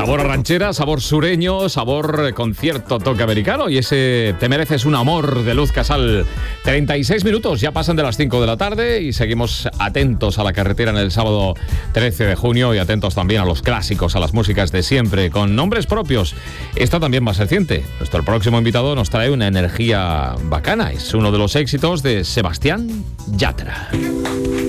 Sabor a ranchera, sabor sureño, sabor con cierto toque americano y ese Te mereces un amor de Luz Casal. 36 minutos, ya pasan de las 5 de la tarde y seguimos atentos a la carretera en el sábado 13 de junio y atentos también a los clásicos, a las músicas de siempre, con nombres propios. Esta también va a ser reciente. Nuestro próximo invitado nos trae una energía bacana. Es uno de los éxitos de Sebastián Yatra.